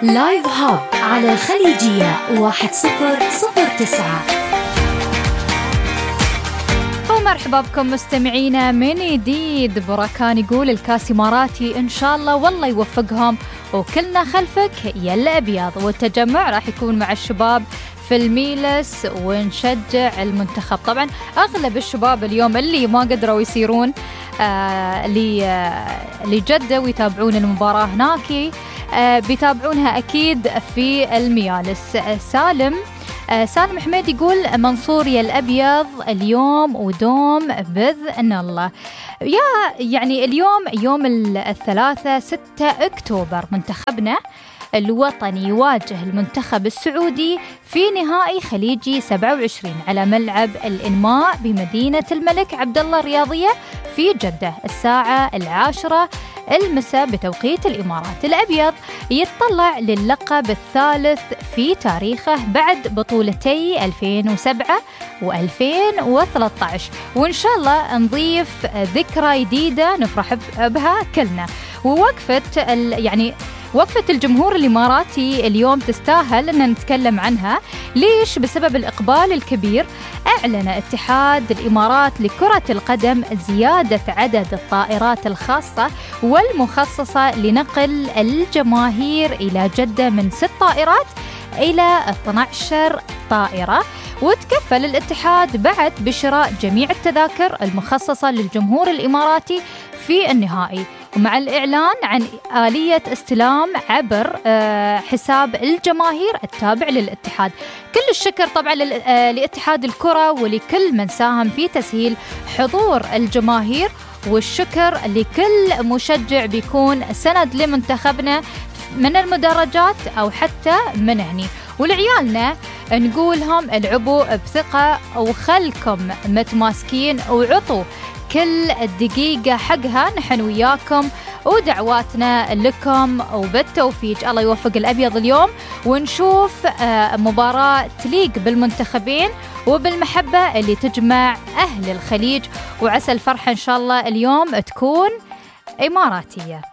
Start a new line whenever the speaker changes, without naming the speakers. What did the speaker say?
لايف هاب على الخليجية 1009.
ومرحبا بكم مستمعينا من جديد. بركان يقول الكاس إماراتي إن شاء الله والله يوفقهم وكلنا خلفك يا الأبيض، والتجمع راح يكون مع الشباب في الميلس ونشجع المنتخب. طبعا أغلب الشباب اليوم اللي ما قدروا يسيرون لجدة ويتابعون المباراة هناك بيتابعونها أكيد في الميالس. سالم حميد يقول منصور يا الأبيض اليوم ودوم بإذن الله. يعني اليوم يوم الثلاثاء 6 أكتوبر منتخبنا الوطني يواجه المنتخب السعودي في نهائي خليجي 27 على ملعب الإنماء بمدينة الملك عبدالله الرياضية في جدة الساعة 10 المساء بتوقيت الإمارات. الأبيض يتطلع للقب الثالث في تاريخه بعد بطولتي 2007 و2013، وإن شاء الله نضيف ذكرى جديدة نفرح بها كلنا. وقفة الجمهور الإماراتي اليوم تستاهل أن نتكلم عنها. ليش؟ بسبب الإقبال الكبير. أعلن اتحاد الإمارات لكرة القدم زيادة عدد الطائرات الخاصة والمخصصة لنقل الجماهير إلى جدة من 6 طائرات إلى 12 طائرة، وتكفل الاتحاد بعد بشراء جميع التذاكر المخصصة للجمهور الإماراتي في النهائي، ومع الإعلان عن آلية استلام عبر حساب الجماهير التابع للاتحاد. كل الشكر طبعا لاتحاد الكرة ولكل من ساهم في تسهيل حضور الجماهير، والشكر لكل مشجع بيكون سند لمنتخبنا من المدرجات أو حتى من هني. ولعيالنا نقولهم العبوا بثقة وخلكم متماسكين وعطوا كل الدقيقة حقها. نحن وياكم ودعواتنا لكم وبالتوفيق. الله يوفق الأبيض اليوم ونشوف مباراة تليق بالمنتخبين وبالمحبة اللي تجمع أهل الخليج، وعسى الفرحة إن شاء الله اليوم تكون إماراتية.